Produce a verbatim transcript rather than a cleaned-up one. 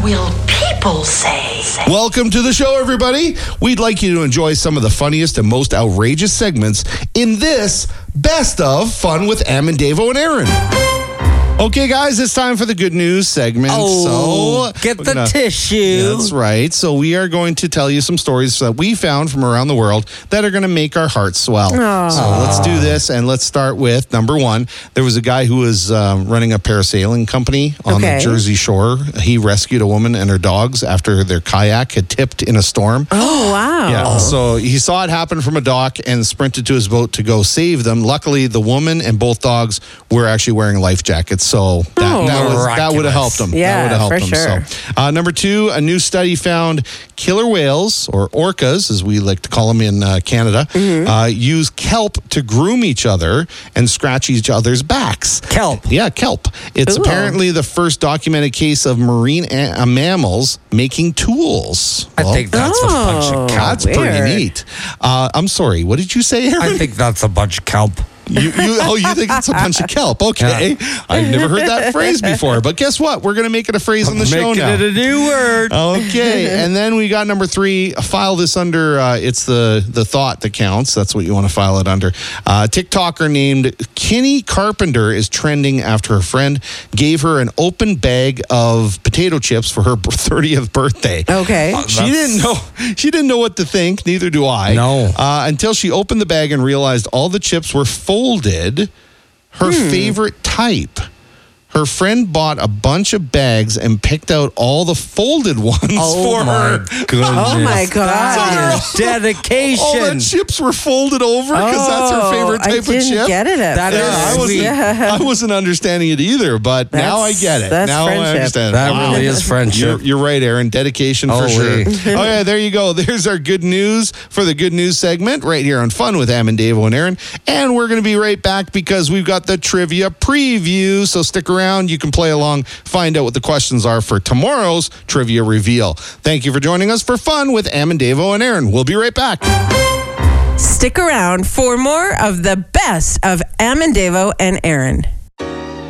will people say? Welcome to the show, everybody. We'd like you to enjoy some of the funniest and most outrageous segments in this Best of Fun with Am and Davo and Aaron. Okay, guys, it's time for the good news segment. Oh, so get the gonna, tissue. That's right. So we are going to tell you some stories that we found from around the world that are going to make our hearts swell. Aww. So let's do this, and let's start with number one. There was a guy who was um, running a parasailing company on Okay. the Jersey Shore. He rescued a woman and her dogs after their kayak had tipped in a storm. Oh, wow. Yeah, so he saw it happen from a dock and sprinted to his boat to go save them. Luckily, the woman and both dogs were actually wearing life jackets, so that, Oh. that, was, that would have helped them. Yeah, that would have helped for them. sure. So, uh, number two, a new study found killer whales, or orcas, as we like to call them in uh, Canada, Mm-hmm. uh, use kelp to groom each other and scratch each other's backs. Kelp. Yeah, kelp. It's Cool. apparently the first documented case of marine a- uh, mammals making tools. I Well, think that's a bunch Oh. of kelp. that's pretty Weird. neat. Uh, I'm sorry. What did you say, Aaron? I think that's a bunch of kelp. You, you, oh, you think it's a bunch of kelp? Okay, I've never heard that phrase before. But guess what? We're going to make it a phrase on the show Making now. it a new word. Okay, and then we got number three. File this under. Uh, it's the the thought that counts. That's what you want to file it under. Uh, TikToker named Kinney Carpenter is trending after her friend gave her an open bag of potato chips for her thirtieth birthday. Okay. Uh, She didn't know. She didn't know what to think. Neither do I. No. Uh, until she opened the bag and realized all the chips were folded. Her favorite type. Her friend bought a bunch of bags and picked out all the folded ones Oh for my her. goodness. Oh, my God. That is dedication. All the chips were folded over because that's her favorite Oh, I type of didn't chip. get it at That Yeah, is I first. wasn't, sweet. Yeah. I wasn't understanding it either, but now I That's- get it. that's now I friendship. understand. That Wow. really is friendship. You're, you're right, Aaron. Dedication for Oh, sure. wee. Okay, there you go. There's our good news for the good news segment right here on Fun with Am and Davo and Aaron. And we're going to be right back because we've got the trivia preview. So stick around. You can play along, find out what the questions are for tomorrow's trivia reveal. Thank you for joining us for Fun with Am and Davo and Aaron. We'll be right back. Stick around for more of the best of Am and Davo and Aaron.